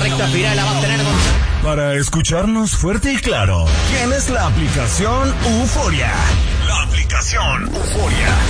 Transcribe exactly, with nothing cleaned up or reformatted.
recta final la va a tener con... Para escucharnos fuerte y claro, tienes la aplicación Euforia. La aplicación Euforia.